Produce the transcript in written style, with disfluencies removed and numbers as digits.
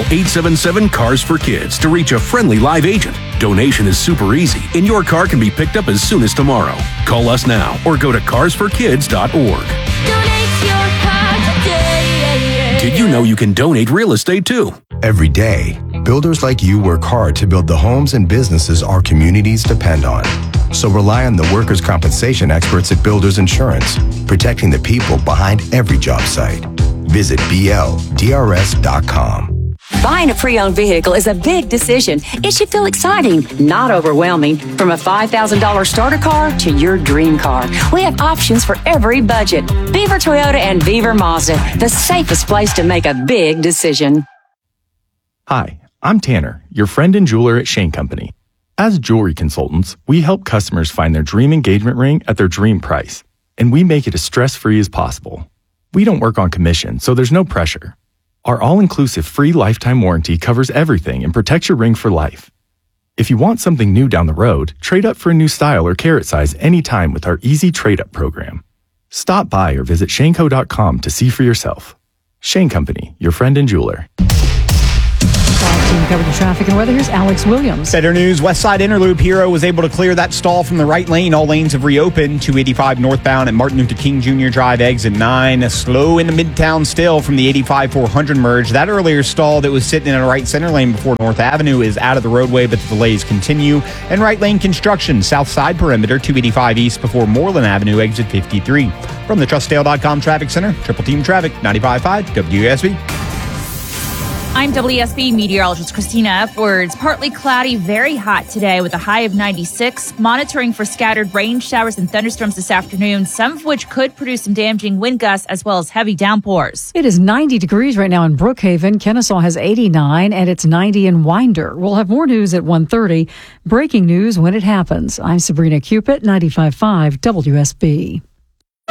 Call 877-CARS-FOR-KIDS to reach a friendly live agent. Donation is super easy, and your car can be picked up as soon as tomorrow. Call us now or go to carsforkids.org. Donate your car today. Did you know you can donate real estate too? Every day, builders like you work hard to build the homes and businesses our communities depend on. So rely on the workers' compensation experts at Builders Insurance, protecting the people behind every job site. Visit BLDRS.com. Buying a pre-owned vehicle is a big decision. It should feel exciting, not overwhelming. From a $5,000 starter car to your dream car, we have options for every budget. Beaver Toyota and Beaver Mazda, the safest place to make a big decision. Hi, I'm Tanner, your friend and jeweler at Shane Company. As jewelry consultants, we help customers find their dream engagement ring at their dream price, and we make it as stress-free as possible. We don't work on commission, so there's no pressure. Our all-inclusive free lifetime warranty covers everything and protects your ring for life. If you want something new down the road, trade up for a new style or carat size anytime with our easy trade-up program. Stop by or visit shaneco.com to see for yourself. Shane Company, your friend and jeweler. Team covered the traffic and weather. Here's Alex Williams. Better news. West Side Interloop Hero was able to clear that stall from the right lane. All lanes have reopened. 285 northbound at Martin Luther King Jr. Drive, exit 9. Slow into Midtown still from the 85-400 merge. That earlier stall that was sitting in a right center lane before North Avenue is out of the roadway, but the delays continue. And right lane construction, south side perimeter, 285 east before Moreland Avenue, exit 53. From the TrustDale.com Traffic Center, Triple Team Traffic, 95.5 WSB. I'm WSB meteorologist Christina Upwards. Partly cloudy, very hot today with a high of 96. Monitoring for scattered rain showers and thunderstorms this afternoon, some of which could produce some damaging wind gusts as well as heavy downpours. It is 90 degrees right now in Brookhaven. Kennesaw has 89, and it's 90 in Winder. We'll have more news at 1:30. Breaking news when it happens. I'm Sabrina Cupid, 95.5 WSB.